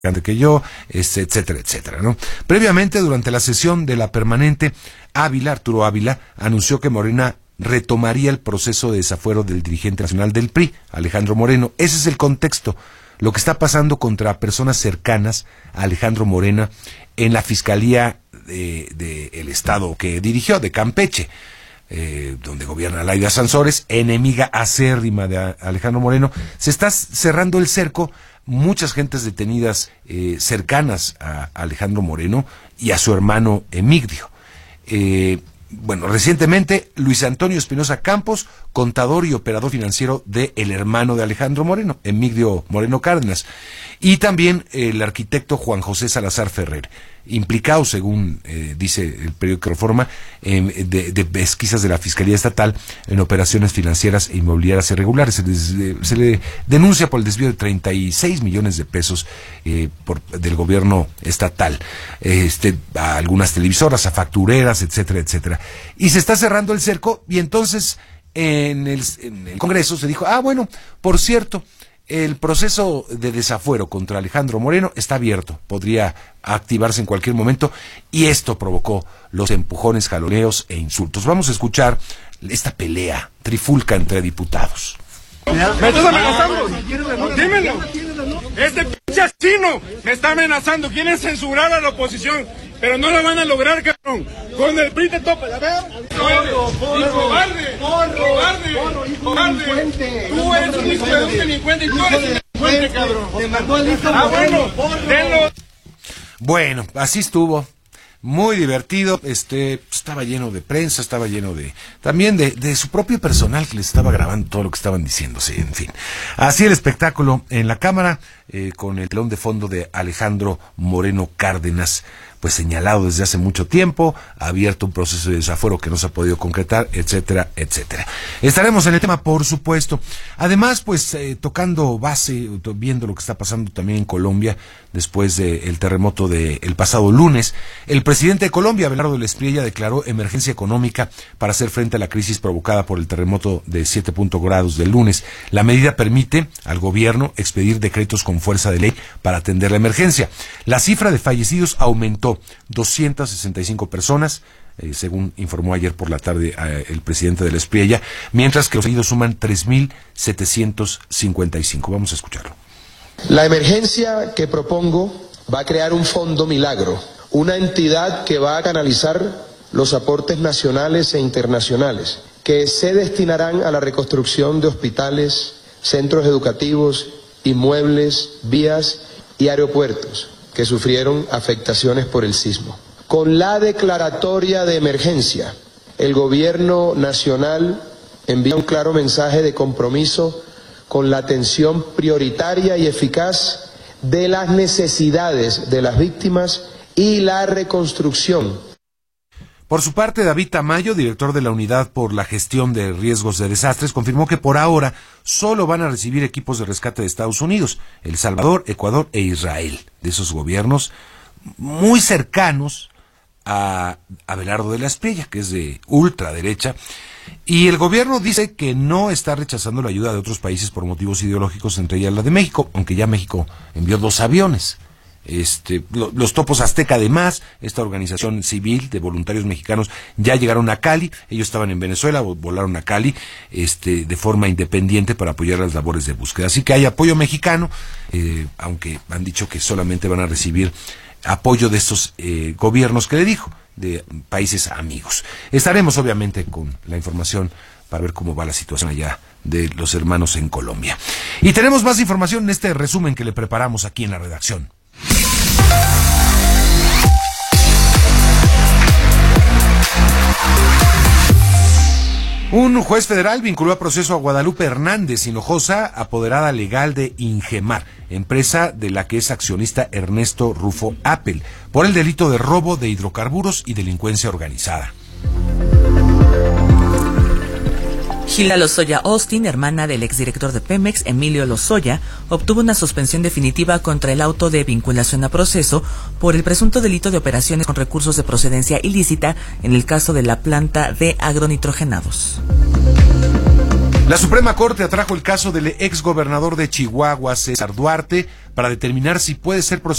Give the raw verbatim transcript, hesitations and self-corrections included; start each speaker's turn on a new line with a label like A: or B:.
A: grande que yo, etcétera, etcétera, ¿no? Previamente, durante la sesión de la permanente, Ávila, Arturo Ávila, anunció que Morena retomaría el proceso de desafuero del dirigente nacional del P R I, Alejandro Moreno. Ese es el contexto, lo que está pasando contra personas cercanas a Alejandro Moreno en la Fiscalía de, de el Estado que dirigió, de Campeche, eh, donde gobierna Laida Sansores, enemiga acérrima de Alejandro Moreno. Se está cerrando el cerco. Muchas gentes detenidas eh, cercanas a Alejandro Moreno y a su hermano Emigdio. Eh, bueno, recientemente Luis Antonio Espinosa Campos, contador y operador financiero de el hermano de Alejandro Moreno, Emigdio Moreno Cárdenas, y también el arquitecto Juan José Salazar Ferrer, implicado, según eh, dice el periódico Reforma, eh, de, de pesquisas de la Fiscalía Estatal en operaciones financieras e inmobiliarias irregulares. Se, les, se le denuncia por el desvío de treinta y seis millones de pesos eh, por, del gobierno estatal, este, a algunas televisoras, a factureras, etcétera, etcétera. Y se está cerrando el cerco, y entonces en el, en el Congreso se dijo, ah, bueno, por cierto, el proceso de desafuero contra Alejandro Moreno está abierto, podría activarse en cualquier momento, y esto provocó los empujones, jaloneos e insultos. Vamos a escuchar esta pelea trifulca entre diputados.
B: ¿Me estás amenazando? Dímelo. Este pinche asesino me está amenazando. Quieren censurar a la oposición, pero no lo van a lograr, cabrón. Con el P R I te topa, ¿la ves? ¡Porro, porro! ¡Cobarde! ¡Cobarde! ¡Cobarde! Tú eres un hijo de un delincuente y tú eres un delincuente, cabrón. Te mandó el hijo. Ah, bueno, denlo.
A: Bueno, así estuvo. Muy divertido, este, estaba lleno de prensa, estaba lleno de, también de, de su propio personal que les estaba grabando todo lo que estaban diciéndose, en fin. Así el espectáculo en la Cámara, eh, con el telón de fondo de Alejandro Moreno Cárdenas, pues señalado desde hace mucho tiempo, ha abierto un proceso de desafuero que no se ha podido concretar, etcétera, etcétera. Estaremos en el tema, por supuesto. Además, pues, eh, tocando base, viendo lo que está pasando también en Colombia, después del terremoto del pasado lunes, el presidente de Colombia, Abelardo del Espriella, declaró emergencia económica para hacer frente a la crisis provocada por el terremoto de siete grados del lunes. La medida permite al gobierno expedir decretos con fuerza de ley para atender la emergencia. La cifra de fallecidos aumentó doscientas sesenta y cinco personas, eh, según informó ayer por la tarde eh, el presidente del Espriella, mientras que los heridos suman tres mil setecientos cincuenta y cinco. Vamos a escucharlo.
C: La emergencia que propongo va a crear un fondo milagro, una entidad que va a canalizar los aportes nacionales e internacionales, que se destinarán a la reconstrucción de hospitales, centros educativos, inmuebles, vías y aeropuertos que sufrieron afectaciones por el sismo. Con la declaratoria de emergencia, el gobierno nacional envía un claro mensaje de compromiso con la atención prioritaria y eficaz de las necesidades de las víctimas y la reconstrucción.
A: Por su parte, David Tamayo, director de la Unidad por la Gestión de Riesgos de Desastres, confirmó que por ahora solo van a recibir equipos de rescate de Estados Unidos, El Salvador, Ecuador e Israel, de esos gobiernos muy cercanos a Abelardo de la Espriella, que es de ultraderecha. Y el gobierno dice que no está rechazando la ayuda de otros países por motivos ideológicos, entre ellas la de México, aunque ya México envió dos aviones. Este, lo, los Topos Azteca, además, esta organización civil de voluntarios mexicanos, ya llegaron a Cali. Ellos estaban en Venezuela, volaron a Cali, este, de forma independiente para apoyar las labores de búsqueda. Así que hay apoyo mexicano, eh, aunque han dicho que solamente van a recibir apoyo de estos eh, gobiernos que le dijo, de países amigos. Estaremos obviamente con la información para ver cómo va la situación allá de los hermanos en Colombia. Y tenemos más información en este resumen que le preparamos aquí en la redacción. Un juez federal vinculó a proceso a Guadalupe Hernández Hinojosa, apoderada legal de Ingemar, empresa de la que es accionista Ernesto Rufo Appel, por el delito de robo de hidrocarburos y delincuencia organizada.
D: Gilda Lozoya Austin, hermana del exdirector de Pemex, Emilio Lozoya, obtuvo una suspensión definitiva contra el auto de vinculación a proceso por el presunto delito de operaciones con recursos de procedencia ilícita en el caso de la planta de agronitrogenados.
A: La Suprema Corte atrajo el caso del exgobernador de Chihuahua, César Duarte, para determinar si puede ser procesado